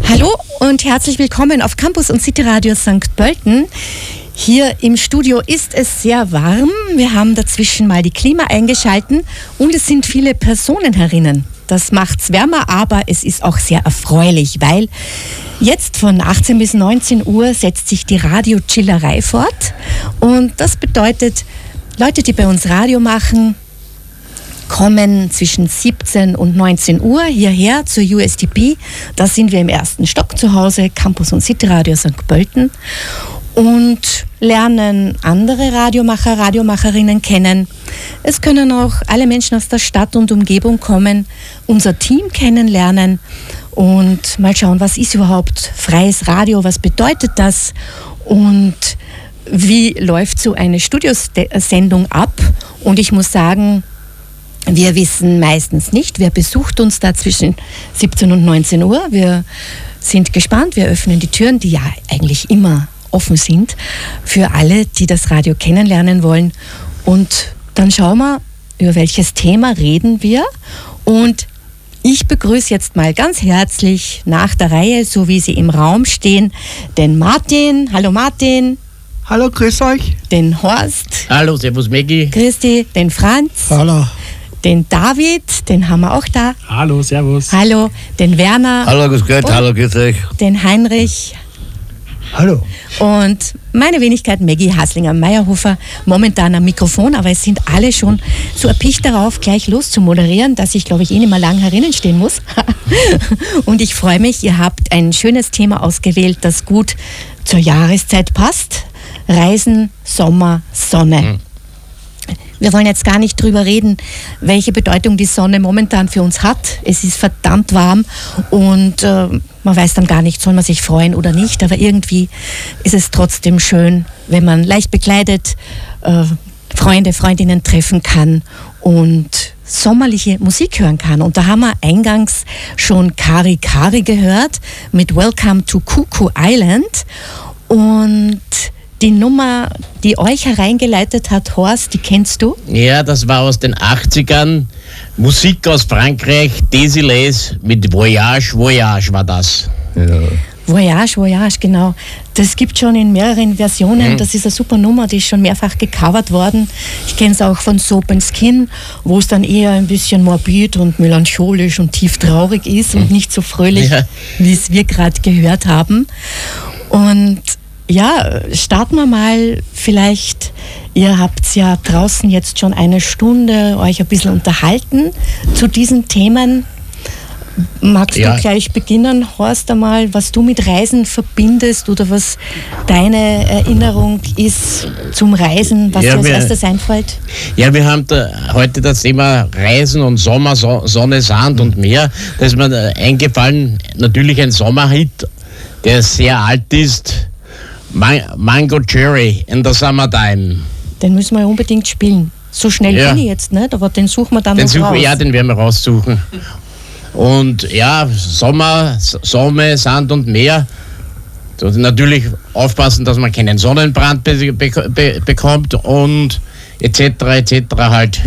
Hallo und herzlich willkommen auf Campus und City Radio St. Pölten. Hier im Studio ist es sehr warm. Wir haben dazwischen mal die Klima eingeschalten und es sind viele Personen herinnen. Das macht's wärmer, aber es ist auch sehr erfreulich, weil jetzt von 18 bis 19 Uhr setzt sich die Radio-Chillerei fort. Und das bedeutet, Leute, die bei uns Radio machen, kommen zwischen 17 und 19 Uhr hierher zur USTP. Da sind wir im ersten Stock zu Hause, Campus und City Radio St. Pölten. Und lernen andere Radiomacher, Radiomacherinnen kennen. Es können auch alle Menschen aus der Stadt und Umgebung kommen, unser Team kennenlernen und mal schauen, was ist überhaupt freies Radio, was bedeutet das und wie läuft so eine Studiosendung ab. Und ich muss sagen, wir wissen meistens nicht, wer besucht uns da zwischen 17 und 19 Uhr. Wir sind gespannt, wir öffnen die Türen, die ja eigentlich immer offen sind für alle, die das Radio kennenlernen wollen. Und dann schauen wir, über welches Thema reden wir. Und ich begrüße jetzt mal ganz herzlich nach der Reihe, so wie sie im Raum stehen, den Martin. Hallo Martin. Hallo, grüß euch. Den Horst. Hallo, servus Maggie. Grüß dich. Den Franz. Hallo. Den David, den haben wir auch da. Hallo, servus. Hallo. Den Werner. Hallo, grüß Gott. Hallo, grüß euch. Den Heinrich. Hallo. Und meine Wenigkeit Maggie Haslinger-Meyerhofer, momentan am Mikrofon, aber es sind alle schon so erpicht darauf, gleich loszumoderieren, dass ich, glaube ich, nicht mehr lang herinnen stehen muss. Und ich freue mich, ihr habt ein schönes Thema ausgewählt, das gut zur Jahreszeit passt. Reisen, Sommer, Sonne. Wir wollen jetzt gar nicht drüber reden, welche Bedeutung die Sonne momentan für uns hat. Es ist verdammt warm und man weiß dann gar nicht, soll man sich freuen oder nicht. Aber irgendwie ist es trotzdem schön, wenn man leicht bekleidet Freunde, Freundinnen treffen kann und sommerliche Musik hören kann. Und da haben wir eingangs schon Kari Kari gehört mit Welcome to Cuckoo Island. Und die Nummer, die euch hereingeleitet hat, Horst, die kennst du? Ja, das war aus den 80ern. Musik aus Frankreich, Desiles mit Voyage, Voyage war das. Ja. Voyage, Voyage, genau. Das gibt schon in mehreren Versionen. Das ist eine super Nummer, die ist schon mehrfach gecovert worden. Ich kenne es auch von Soap & Skin, wo es dann eher ein bisschen morbid und melancholisch und tief traurig ist und nicht so fröhlich, wie es wir gerade gehört haben. Und ja, starten wir mal vielleicht, ihr habt ja draußen jetzt schon eine Stunde euch ein bisschen unterhalten zu diesen Themen. Magst du gleich beginnen, Horst, einmal, was du mit Reisen verbindest oder was deine Erinnerung ist zum Reisen, was dir als erstes einfällt? Ja, wir haben heute das Thema Reisen und Sommer, Sonne, Sand und Meer. Da ist mir eingefallen, natürlich ein Sommerhit, der sehr alt ist. Mango Cherry in the Summertime. Den müssen wir unbedingt spielen. So schnell bin ich jetzt nicht, aber den suchen wir dann noch raus. Ja, den werden wir raussuchen. Und ja, Sommer, Sonne, Sand und Meer. Natürlich aufpassen, dass man keinen Sonnenbrand bekommt und etc. halt.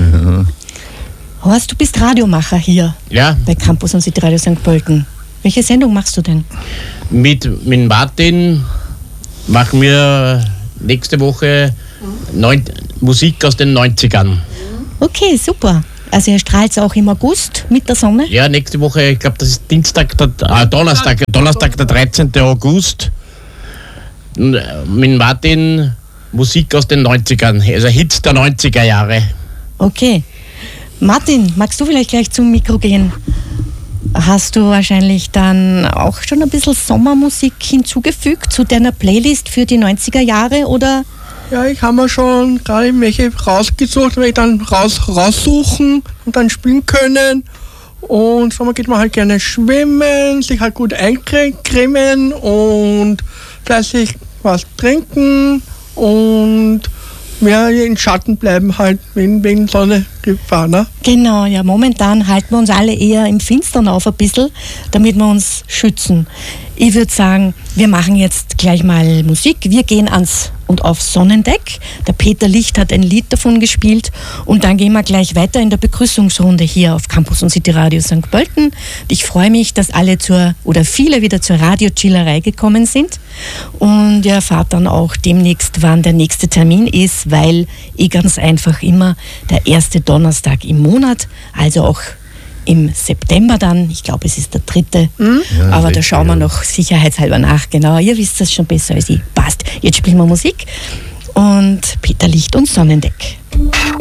Horst, du bist Radiomacher hier bei Campus und City Radio St. Pölten. Welche Sendung machst du denn? Mit Martin machen wir nächste Woche Musik aus den 90ern. Okay, super. Also ihr strahlt auch im August mit der Sonne? Ja, nächste Woche, ich glaube, das ist Donnerstag der 13. August. Mit Martin Musik aus den 90ern, also Hits der 90er Jahre. Okay. Martin, magst du vielleicht gleich zum Mikro gehen? Hast du wahrscheinlich dann auch schon ein bisschen Sommermusik hinzugefügt zu deiner Playlist für die 90er Jahre, oder? Ja, ich habe mir schon gerade welche rausgesucht, weil ich dann raussuchen und dann spielen können. Und Sommer geht man halt gerne schwimmen, sich halt gut eincremen und fleißig was trinken und mehr in Schatten bleiben halt wegen Sonne gefahren. Ne? Genau, ja, momentan halten wir uns alle eher im Finstern auf ein bisschen, damit wir uns schützen. Ich würde sagen, wir machen jetzt gleich mal Musik. Wir gehen ans und auf Sonnendeck. Der Peter Licht hat ein Lied davon gespielt und dann gehen wir gleich weiter in der Begrüßungsrunde hier auf Campus und City Radio St. Pölten. Ich freue mich, dass viele wieder zur Radio-Chillerei gekommen sind und ihr erfahrt dann auch demnächst, wann der nächste Termin ist, weil ganz einfach immer der erste Donnerstag im Monat, also auch im September dann, ich glaube es ist der 3. Ja, aber da schauen wir noch sicherheitshalber nach. Genau, ihr wisst das schon besser als ich. Passt. Jetzt spielen wir Musik und Peter Licht und Sonnendeck.